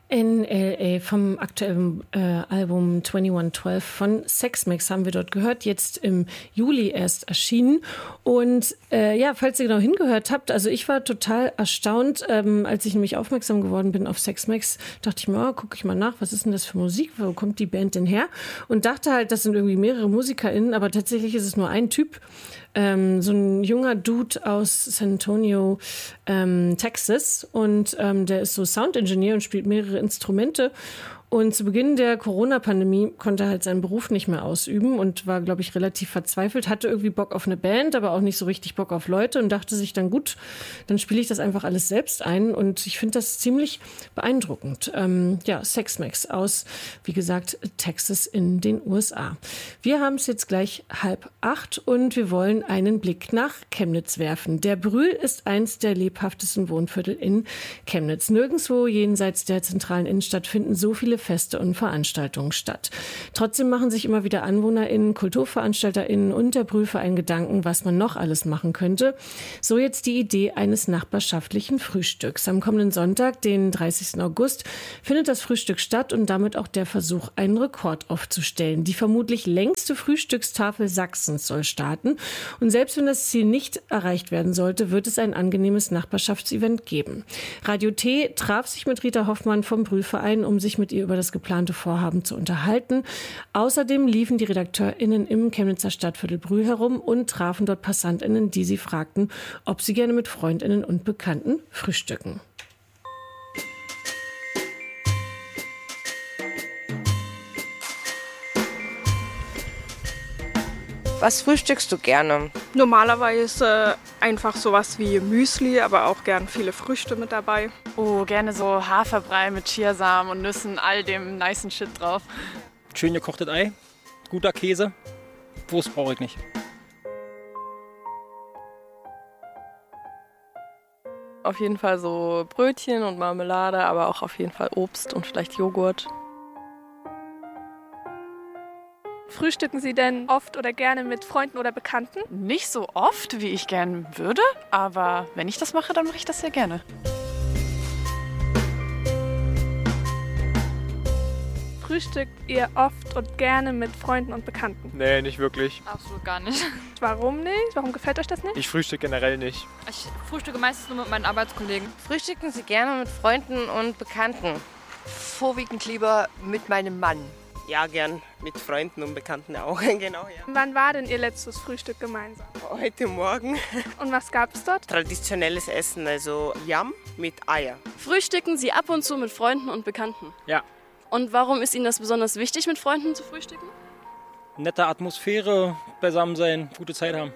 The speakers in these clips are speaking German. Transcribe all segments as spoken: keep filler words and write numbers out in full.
In L A vom aktuellen äh, Album einundzwanzig zwölf von Sex Mix haben wir dort gehört, jetzt im Juli erst erschienen. Und äh, ja, falls ihr genau hingehört habt, also ich war total erstaunt, ähm, als ich nämlich aufmerksam geworden bin auf Sex Mix, dachte ich mir, oh, gucke ich mal nach, was ist denn das für Musik, wo kommt die Band denn her? Und dachte halt, das sind irgendwie mehrere MusikerInnen, aber tatsächlich ist es nur ein Typ, ähm, so ein junger Dude aus San Antonio, ähm, Texas, und ähm, der ist so Soundingenieur und spielt mehrere Instrumente. Und zu Beginn der Corona-Pandemie konnte er halt seinen Beruf nicht mehr ausüben und war, glaube ich, relativ verzweifelt, hatte irgendwie Bock auf eine Band, aber auch nicht so richtig Bock auf Leute und dachte sich dann, gut, dann spiele ich das einfach alles selbst ein. Und ich finde das ziemlich beeindruckend. Ähm, ja, Sex Mix aus, wie gesagt, Texas in den U S A. Wir haben es jetzt gleich halb acht und wir wollen einen Blick nach Chemnitz werfen. Der Brühl ist eins der lebhaftesten Wohnviertel in Chemnitz. Nirgendwo jenseits der zentralen Innenstadt finden so viele Feste und Veranstaltungen statt. Trotzdem machen sich immer wieder AnwohnerInnen, KulturveranstalterInnen und der Brühlverein Gedanken, was man noch alles machen könnte. So jetzt die Idee eines nachbarschaftlichen Frühstücks. Am kommenden Sonntag, den dreißigsten August, findet das Frühstück statt und damit auch der Versuch, einen Rekord aufzustellen. Die vermutlich längste Frühstückstafel Sachsens soll starten. Und selbst wenn das Ziel nicht erreicht werden sollte, wird es ein angenehmes Nachbarschaftsevent geben. Radio T traf sich mit Rita Hoffmann vom Brühlverein, um sich mit ihr über das geplante Vorhaben zu unterhalten. Außerdem liefen die RedakteurInnen im Chemnitzer Stadtviertel Brühl herum und trafen dort PassantInnen, die sie fragten, ob sie gerne mit FreundInnen und Bekannten frühstücken. Was frühstückst du gerne? Normalerweise einfach sowas wie Müsli, aber auch gern viele Früchte mit dabei. Oh, gerne so Haferbrei mit Chiasamen und Nüssen, all dem nicen Shit drauf. Schön gekochtes Ei, guter Käse, Wurst brauche ich nicht. Auf jeden Fall so Brötchen und Marmelade, aber auch auf jeden Fall Obst und vielleicht Joghurt. Frühstücken Sie denn oft oder gerne mit Freunden oder Bekannten? Nicht so oft, wie ich gern würde, aber wenn ich das mache, dann mache ich das sehr gerne. Frühstückt ihr oft und gerne mit Freunden und Bekannten? Nee, nicht wirklich. Absolut gar nicht. Warum nicht? Warum gefällt euch das nicht? Ich frühstücke generell nicht. Ich frühstücke meistens nur mit meinen Arbeitskollegen. Frühstücken Sie gerne mit Freunden und Bekannten? Vorwiegend lieber mit meinem Mann. Ja, gern mit Freunden und Bekannten auch, genau, ja. Wann war denn Ihr letztes Frühstück gemeinsam? Heute Morgen. Und was gab es dort? Traditionelles Essen, also Yam mit Eier. Frühstücken Sie ab und zu mit Freunden und Bekannten? Ja. Und warum ist Ihnen das besonders wichtig, mit Freunden zu frühstücken? Nette Atmosphäre, beisammen sein, gute Zeit haben.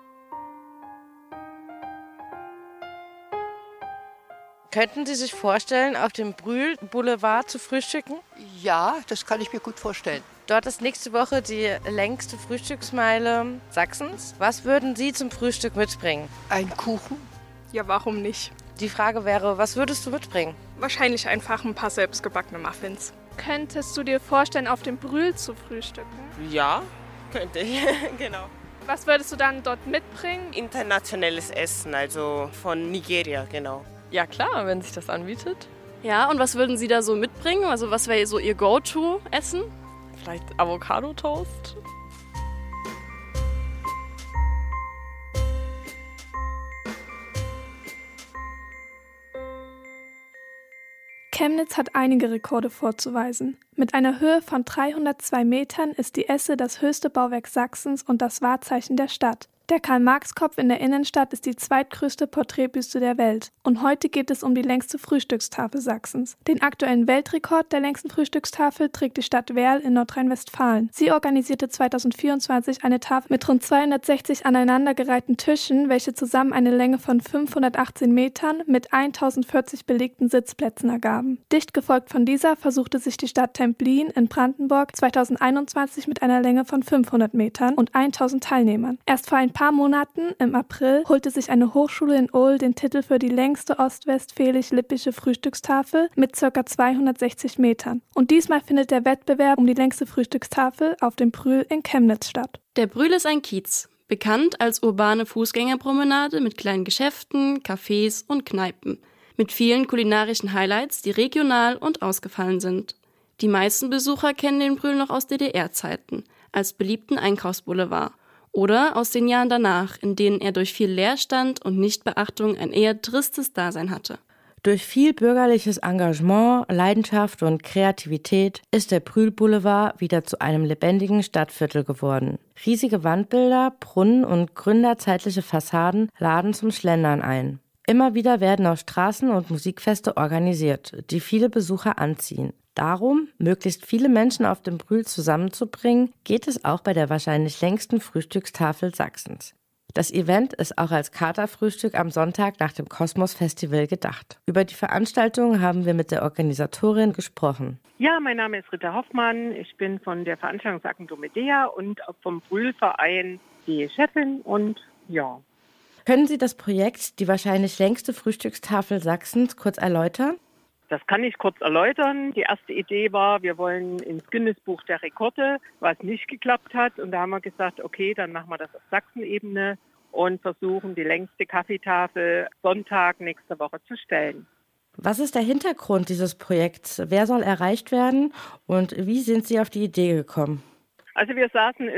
Könnten Sie sich vorstellen, auf dem Brühl Boulevard zu frühstücken? Ja, das kann ich mir gut vorstellen. Dort ist nächste Woche die längste Frühstücksmeile Sachsens. Was würden Sie zum Frühstück mitbringen? Ein Kuchen? Ja, warum nicht? Die Frage wäre, was würdest du mitbringen? Wahrscheinlich einfach ein paar selbstgebackene Muffins. Könntest du dir vorstellen, auf dem Brühl zu frühstücken? Ja, könnte ich, genau. Was würdest du dann dort mitbringen? Internationales Essen, also von Nigeria, genau. Ja klar, wenn sich das anbietet. Ja, und was würden Sie da so mitbringen? Also was wäre so Ihr Go-To-Essen? Vielleicht Avocado-Toast? Chemnitz hat einige Rekorde vorzuweisen. Mit einer Höhe von dreihundertzwei Metern ist die Esse das höchste Bauwerk Sachsens und das Wahrzeichen der Stadt. Der Karl-Marx-Kopf in der Innenstadt ist die zweitgrößte Porträtbüste der Welt. Und heute geht es um die längste Frühstückstafel Sachsens. Den aktuellen Weltrekord der längsten Frühstückstafel trägt die Stadt Werl in Nordrhein-Westfalen. Sie organisierte zweitausendvierundzwanzig eine Tafel mit rund zweihundertsechzig aneinandergereihten Tischen, welche zusammen eine Länge von fünfhundertachtzehn Metern mit tausendvierzig belegten Sitzplätzen ergaben. Dicht gefolgt von dieser versuchte sich die Stadt Templin in Brandenburg zweitausendeinundzwanzig mit einer Länge von fünfhundert Metern und tausend Teilnehmern. Erst vor ein paar Monaten, im April, holte sich eine Hochschule in Ohl den Titel für die längste ostwestfälisch-lippische Frühstückstafel mit ca. zweihundertsechzig Metern. Und diesmal findet der Wettbewerb um die längste Frühstückstafel auf dem Brühl in Chemnitz statt. Der Brühl ist ein Kiez, bekannt als urbane Fußgängerpromenade mit kleinen Geschäften, Cafés und Kneipen. Mit vielen kulinarischen Highlights, die regional und ausgefallen sind. Die meisten Besucher kennen den Brühl noch aus D D R-Zeiten, als beliebten Einkaufsboulevard. Oder aus den Jahren danach, in denen er durch viel Leerstand und Nichtbeachtung ein eher tristes Dasein hatte. Durch viel bürgerliches Engagement, Leidenschaft und Kreativität ist der Brühl Boulevard wieder zu einem lebendigen Stadtviertel geworden. Riesige Wandbilder, Brunnen und gründerzeitliche Fassaden laden zum Schlendern ein. Immer wieder werden auch Straßen- und Musikfeste organisiert, die viele Besucher anziehen. Darum, möglichst viele Menschen auf dem Brühl zusammenzubringen, geht es auch bei der wahrscheinlich längsten Frühstückstafel Sachsens. Das Event ist auch als Katerfrühstück am Sonntag nach dem Kosmos-Festival gedacht. Über die Veranstaltung haben wir mit der Organisatorin gesprochen. Ja, mein Name ist Rita Hoffmann. Ich bin von der Veranstaltungsagentur Medea und vom Brühlverein die Chefin und ja. Können Sie das Projekt, die wahrscheinlich längste Frühstückstafel Sachsens, kurz erläutern? Das kann ich kurz erläutern. Die erste Idee war, wir wollen ins Guinness-Buch der Rekorde, was nicht geklappt hat. Und da haben wir gesagt, okay, dann machen wir das auf Sachsenebene und versuchen, die längste Kaffeetafel Sonntag nächste Woche zu stellen. Was ist der Hintergrund dieses Projekts? Wer soll erreicht werden und wie sind Sie auf die Idee gekommen? Also wir saßen